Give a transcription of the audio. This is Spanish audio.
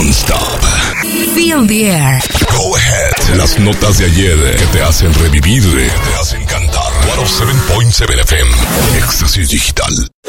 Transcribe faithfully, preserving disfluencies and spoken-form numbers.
non-stop. Feel the air. Go ahead. Las notas de ayer que te hacen revivir, que te hacen cantar. ciento siete punto siete F M. Éxtasis Digital.